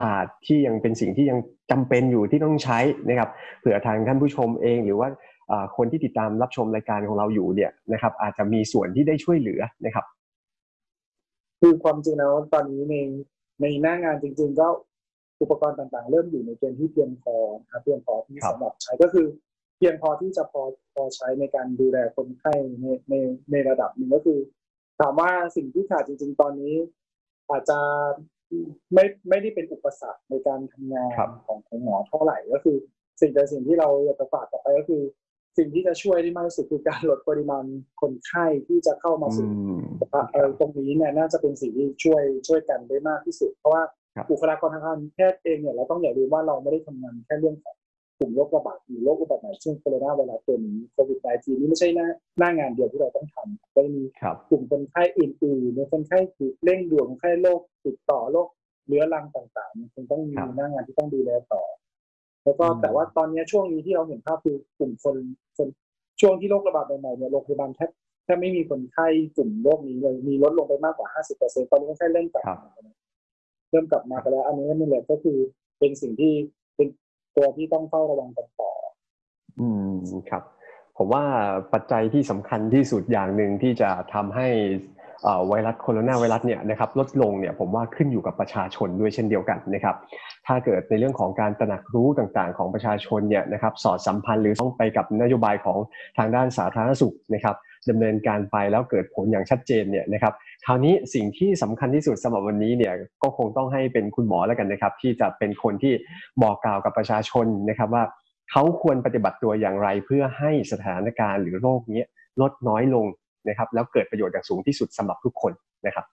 าสตร์ที่ยังเป็นสิ่งที่ยังจำเป็นอยู่ที่ต้องใช้นะครับเผื่อทางท่านผู้ชมเองหรือว่าคนที่ติดตามรับชมรายการของเราอยู่เนี่ยนะครับอาจจะมีส่วนที่ได้ช่วยเหลือนะครับคือความจริงแล้วตอนนี้ในหน้างานจริงๆก็อุปกรณ์ต่างๆเริ่มอยู่ในเกณฑ์ที่เพียงพอครับเพียงพอที่สำหรับใช้ก็คือเพียงพอที่จะพอใช้ในการดูแลคนไข้ในระดับหนึ่งก็คือถามว่าสิ่งที่ขาดจริงๆตอนนี้อาจจะไม่ได้เป็นอุปสรรคในการทำงานของหมอเท่าไหร่ก็คือสิ่งที่เราอยากจะฝากกลับไปก็คือสิ่งที่จะช่วยได้มากที่สุดคือการลดปริมาณคนไข้ที่จะเข้ามาสู่ตรงนี้เนี่ยน่าจะเป็นสิ่งที่ช่วยกันได้มากที่สุดเพราะว่าบุคลากรทางการแพทย์เองเนี่ยเราต้องอย่าลืมว่าเราไม่ได้ทำงานแค่เรื่องของกลุ่มโรคระบาดหรือโรคอุบัติใหม่เช่นโคโรนาไวรัสตัวนี้โควิด -19 นี่ไม่ใช่หน้างานเดียวที่เราต้องทำก็มีกลุ่มคนไข้อื่นๆในคนไข้เร่งด่วนคนไข้โรคติดต่อโรคเรื้อรังต่างๆคงต้องมีหน้างานที่ต้องดูแลต่อแล้วก็แต่ว่าตอนนี้ช่วงนี้ที่เราเห็นภาพคือกลุ่มคนช่วงที่โรคระบาดใหม่ๆเนี่ยโรงพยาบาลแทบไม่มีคนไข้กลุ่มโรคนี้เลยมีลดลงไปมากกว่า 50% ตอนนี้คนไข้เริ่มกลับมาไปแล้วอันนี้นี่แหละก็คือเป็นสิ่งที่เป็นตัวที่ต้องเฝ้าระวังกันต่อครับผมว่าปัจจัยที่สำคัญที่สุดอย่างหนึ่งที่จะทำให้ไวรัสโคโรนาไวรัสเนี่ยนะครับลดลงเนี่ยผมว่าขึ้นอยู่กับประชาชนด้วยเช่นเดียวกันนะครับถ้าเกิดในเรื่องของการตระหนักรู้ต่างๆของประชาชนเนี่ยนะครับสอดสัมพันธ์หรือต้องไปกับนโยบายของทางด้านสาธารณสุขนะครับดำเนินการไปแล้วเกิดผลอย่างชัดเจนเนี่ยนะครับคราวนี้สิ่งที่สำคัญที่สุดสำหรับวันนี้เนี่ยก็คงต้องให้เป็นคุณหมอแล้วกันนะครับที่จะเป็นคนที่บอกกล่าวกับประชาชนนะครับว่าเขาควรปฏิบัติตัวอย่างไรเพื่อให้สถานการณ์หรือโรคนี้ลดน้อยลงนะครับแล้วเกิดประโยชน์อย่างสูงที่สุดสำหรับทุกคนนะครับ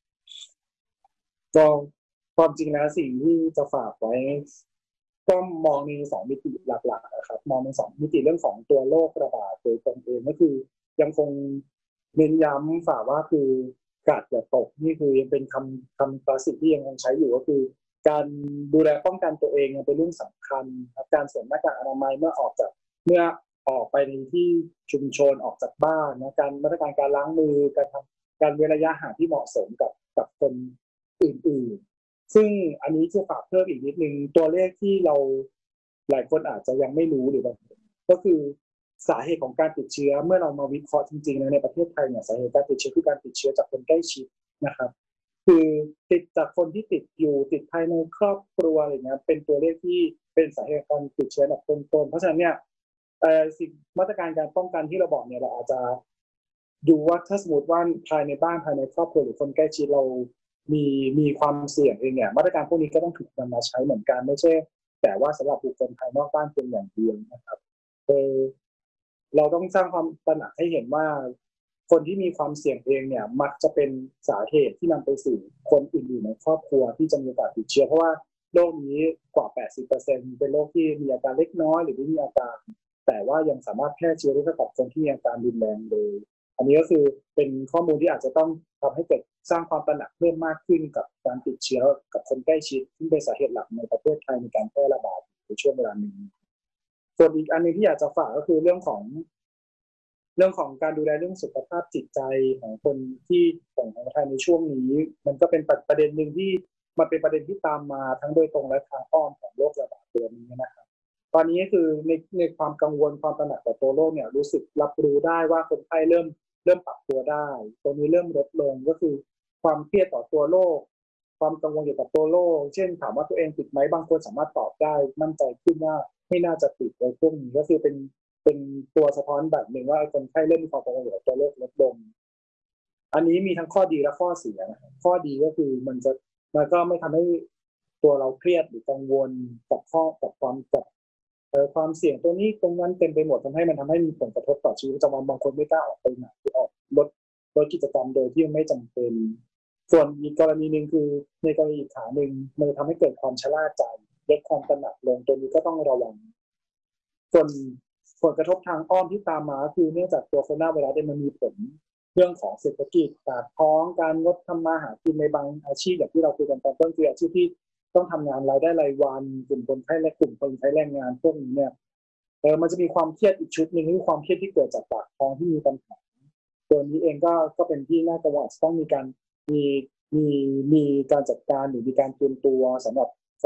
ก็ความจริงแล้วสิ่งที่จะฝากไว้ก็มองใน2 มิติหลักๆนะครับมองใน2 มิติเรื่องของตัวโรคระบาดโดยตรงเองก็คือยังคงเน้นย้ำฝากว่าคือกาดอย่าตกนี่คือยังเป็นคำคลาสสิกที่ยังคงใช้อยู่ก็คือการดูแลป้องกันตัวเองเป็นเรื่องสำคัญการสวมหน้ากากอนามัยเมื่อออกไปในที่ชุมชนออกจากบ้านนะการมาตรการการล้างมือการเว้นระยะห่างที่เหมาะสมกับคนอื่นๆซึ่งอันนี้จะฝากเพิ่มอีกนิดนึงตัวเลขที่เราหลายคนอาจจะยังไม่รู้หรือบางก็คือสาเหตุของการติดเชื้อเมื่อเรามาวิเคราะห์จริงๆแล้วในประเทศไทยเนี่ยสาเหตุการติดเชื้อคือการติดเชื้อจากคนใกล้ชิดนะครับคือติดจากคนที่ติดภายในครอบครัวอะไรเงี้ยเป็นตัวเลขที่เป็นสาเหตุการติดเชื้อแบบต้นๆเพราะฉะนั้นเนี่ยสิ่งมาตรการการป้องกันที่เราบอกเนี่ยเราอาจจะดูว่าถ้าสมมติว่าภายในบ้านภายในครอบครัวหรือคนใกล้ชิดเรามีความเสี่ยงเองเนี่ยมาตรการพวกนี้ก็ต้องถูกนำมาใช้เหมือนกันไม่ใช่แต่ว่าสำหรับบุคคลภายนอกบ้านเพียงอย่างเดียวนะครับเราต้องสร้างความตระหนักให้เห็นว่าคนที่มีความเสี่ยงเองเนี่ยมักจะเป็นสาเหตุที่นำไปสู่คนอื่นๆในครอบครัวที่จะมีโอกาสติดเชื้อเพราะว่าโรคนี้กว่า 80% เป็นโรคที่มีอาการเล็กน้อยหรือไม่มีอาการแต่ว่ายังสามารถแพร่เชื้อได้กับคนที่มีอาการรุนแรงเลยอันนี้ก็คือเป็นข้อมูลที่อาจจะต้องทำให้เกิดสร้างความตระหนักเพิ่มมากขึ้นกับการติดเชื้อกับคนใกล้ชิดที่เป็นสาเหตุหลักในประเทศไทยในการแพร่ระบาดในช่วงเวลานี้ส่วนอีกอันนึงที่อยากจะฝากก็คือเรื่องของการดูแลเรื่องสุขภาพจิตใจของคนที่ของไทยในช่วงนี้มันก็เป็นประเด็นหนึ่งที่มันเป็นประเด็นที่ตามมาทั้งโดยตรงและทางอ้อมของโรคระบาดตัวนี้นะครับตอนนี้คือในความกังวลความตระหนักต่อตัวโรคเนี่ยรู้สึกรับรู้ได้ว่าคนไข้เริ่มปรับตัวได้ตรงนี้เริ่มลดลงก็คือความเครียดต่อตัวโรคความกังวลเกี่ยวกับตัวโรคเช่นถามว่าตัวเองติดไหมบางคนสามารถตอบได้มั่นใจขึ้นว่าไม่น่าจะติดในพวกนี้ก็คือเป็นตัวสะท้อนแบบหนึ่งว่าคนไข้เริ่มมีความกังวลเกี่ยวกับตัวโรคลดลงอันนี้มีทั้งข้อดีและข้อเสียนะข้อดีก็คือมันก็ไม่ทำให้ตัวเราเครียดหรือกังวลกับความเสี่ยงตัวนี้ตรงนั้นเต็มไปหมดทำให้มีผลกระทบต่อชีวิตประจำวันบางคนไม่กล้าออกไปไหนหรือออกลดกิจกรรมโดยที่ไม่จำเป็นส่วนอีกกรณีหนึ่งคือในกรณีอีกขาหนึ่งมันจะทำให้เกิดความชะล่าใจลดความตระหนักลงตัวนี้ก็ต้องระวังส่วนผลกระทบทางอ้อมที่ตามมาคือเนื่องจากตัวโคโรนาไวรัสมันมีผลเรื่องของเศรษฐกิจปากท้องการงดทำมาหากินในบางอาชีพอย่างที่เราคุยกันตอนต้นคืออาชีพที่ต้องทำงานรายได้รายวันกลุ่มคนไข้และกลุ่มคนใช้แรงงานพวกนี้เนี่ยมันจะมีความเครียดอีกชุดหนึ่งคือความเครียดที่เกิดจากปากท้องที่มีปัญหาตัวนี้เองก็เป็นที่น่ากังวลต้องมีการจัดการหรือมีการเตรียมตัวสำหรับ